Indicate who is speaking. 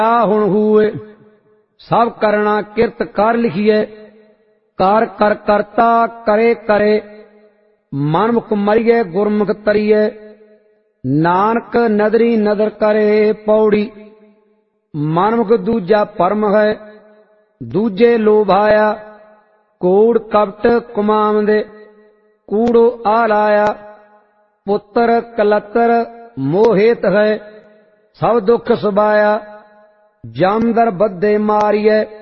Speaker 1: हुण हुए सब करना किरत कर लिखिए। कर कर करता करे करे मनमुख मरिए गुरमुख तरिए। नानक नदरी नदर करे पौड़ी मनमुख दूजा परम है। दूजे लोभाया कूड़ कपट कुमामदे कूड़ो आलाया। पुत्र कलतर मोहित है सब दुख सुबाया। जामदर बद्धे मारिए